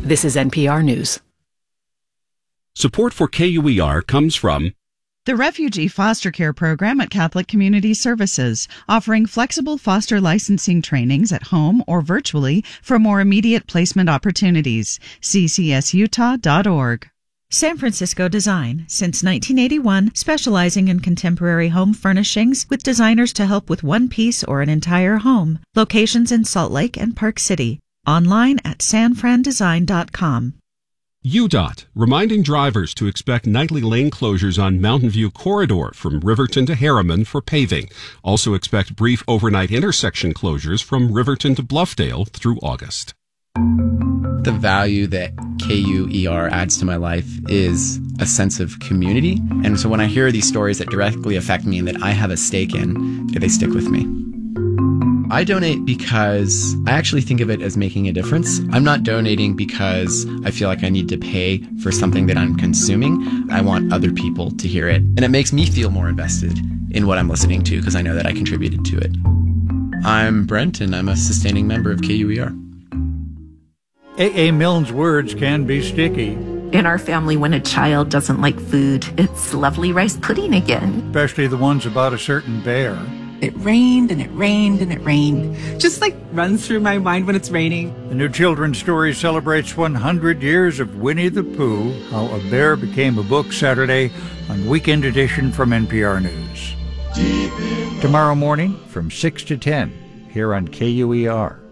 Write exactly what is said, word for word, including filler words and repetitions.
This is N P R News. Support for K U E R comes from the Refugee Foster Care Program at Catholic Community Services, offering flexible foster licensing trainings at home or virtually for more immediate placement opportunities. C C S Utah dot org. San Francisco Design, since nineteen eighty-one, specializing in contemporary home furnishings with designers to help with one piece or an entire home. Locations in Salt Lake and Park City. Online at san fran design dot com. U D O T, reminding drivers to expect nightly lane closures on Mountain View Corridor from Riverton to Harriman for paving. Also expect brief overnight intersection closures from Riverton to Bluffdale through August. The value that K U E R adds to my life is a sense of community. And so when I hear these stories that directly affect me and that I have a stake in, they stick with me. I donate because I actually think of it as making a difference. I'm not donating because I feel like I need to pay for something that I'm consuming. I want other people to hear it. And it makes me feel more invested in what I'm listening to because I know that I contributed to it. I'm Brent, and I'm a sustaining member of K U E R. A A. Milne's words can be sticky. In our family, when a child doesn't like food, it's lovely rice pudding again. Especially the ones about a certain bear. It rained and it rained and it rained. Just like runs through my mind when it's raining. The new children's story celebrates one hundred years of Winnie the Pooh, How a Bear Became a Book, Saturday on Weekend Edition from N P R News. Tomorrow morning from six to ten here on K U E R.